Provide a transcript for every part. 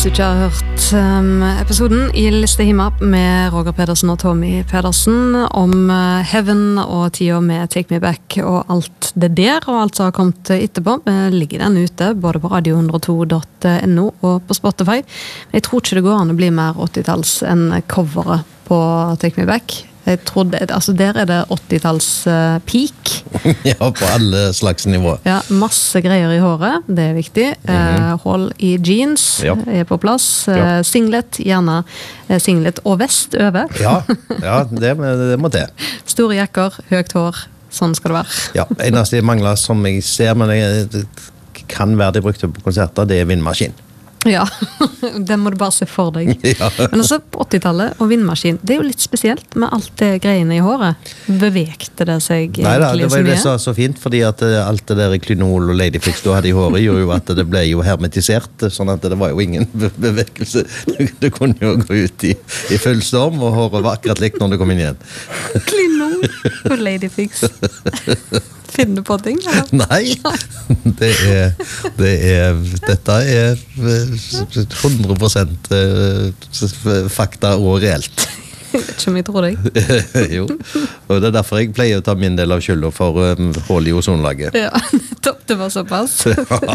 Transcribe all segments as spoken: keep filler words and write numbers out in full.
Hvis du ikke har hørt um, episoden i Liste Himma med Roger Pedersen og Tommy Pedersen om uh, Heaven og tida med Take Me Back og alt det der, og alt som har kommet etterpå, uh, ligger den ute, både på radio hundre og to punktum no og på Spotify. Jeg tror ikke det går an å bli mer åttitalls enn coveret på Take Me Back. Jeg trodde, altså der er det åttitalls uh, peak. Ja, på alle slags nivå. Ja, masse greier i håret, det er viktig. Mm-hmm. uh, Hold i jeans ja. Er på plass. Uh, ja. Singlet, gjerne uh, singlet og vest over. Ja, ja det, det må det. Store jakker, høyt hår, sånn skal det være. Ja, eneste jeg mangler som jeg ser, men det kan være det brukte på konserter, det er vindmaskin. Ja, det må du bare se for deg. Ja. Men også på åttitallet og vindmaskin, det er jo litt spesielt med alt det greiene i håret. Bevegte det seg Nei da, det var jo det så, så fint, fordi at alt det der Klynol og Ladyfix du hadde i håret gjorde jo at det ble jo hermetisert, sånn at det var jo ingen bevegelse. Du kunne jo gå ut i, i full storm, og håret var akkurat likt når du kom inn igjen. Klynol og Ladyfix. Finner du på ting, eller? Nei, det er, det er, dette er hundre prosent fakta og reelt. Jeg vet ikke om jeg tror deg. Jo, og det er derfor jeg pleier å ta min del av skylden for um, hull i ozonlaget. Ja, topp, det var såpass.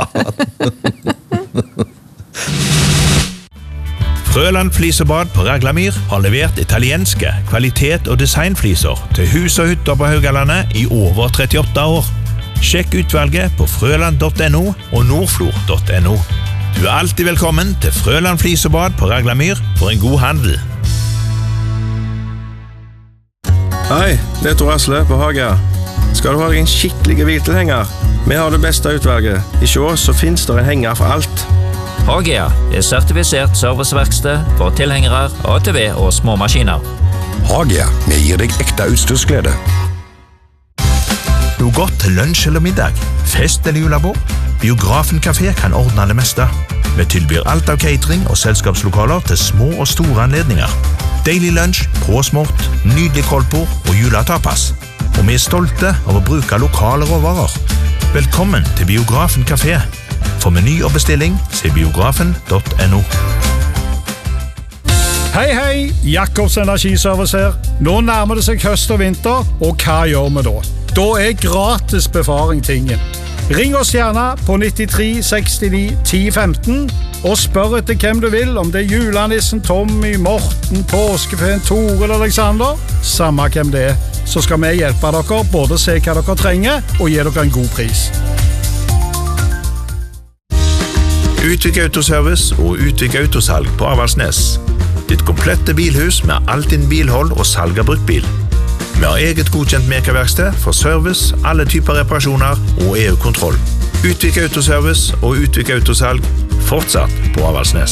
Frøland Flisebad på Raglamyr har levert italienske kvalitet- og designfliser til hus og hytter på Haugalandet i over trettiåtte år. Sjekk utvalget på frøland punktum no og nordflor punktum no. Du er alltid velkommen til Frøland Flisebad på Raglamyr for en god handel. Hei, det er Tor Asle på Hagia. Skal du ha en skikkelig hviltelhenger? Vi har det beste utvalget. I sjå så finnes det en henger for alt. Hagia er sertifisert serviceverksted for tilhengere, A T V og små maskiner. Hagia, vi gir deg ekte utstyrsglede. Noe godt til lunsj eller middag, fest eller julebord? Biografen Café kan ordne det meste. Vi tilbyr alt av catering og selskapslokaler til små og store anledninger. Deilig lunsj, påsmort, nydelig koldbord og juletapas. Og vi er stolte av å bruke lokale råvarer. Velkommen til Biografen Café. For meny og bestilling, se biografen punktum no. Hei, hei! Jakobs Energiservice her. Nå nærmer det seg høst og vinter, og hva gjør vi da? Da er gratis befaring tingen. Ring oss gjerne på nittitre sekstini ti femten og spør etter hvem du vil, om det er julenissen, Tommy, Morten, Påskefeen, Tore eller Alexander. Samme hvem det er, så skal vi hjelpe dere både se hva dere trenger og gi dere en god pris. Utvik Autoservice og Utvik Autosalg på Avaldsnes. Ditt komplette bilhus med alt din bilhold og salg av bruktbil. Vi har eget godkjent merkeverksted for service, alle typer reparasjoner og E U-kontroll. Utvik Autoservice og Utvik Autosalg fortsatt på Avaldsnes.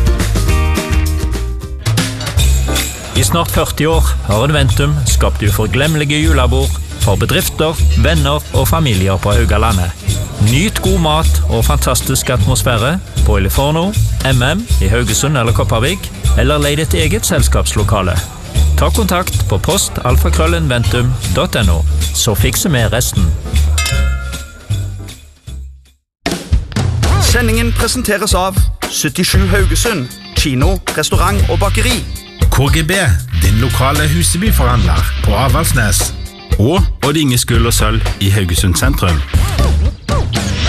I snart førti år har Adventum skapt uforglemmelige julebord for bedrifter, venner og familier på Haugalandet. Nyt god mat og fantastisk atmosfære på Eliforno, M M i Haugesund eller Kopervik, eller leid et eget selskapslokale. Ta kontakt på post alfakrøllinventum punktum no, så fikser vi resten. Sendingen presenteres av syttisju Haugesund, kino, restaurant og bakeri. K G B, din lokale Husebyforhandler på Avaldsnes. Og Odd Inge Skull og Sølv i Haugesund sentrum.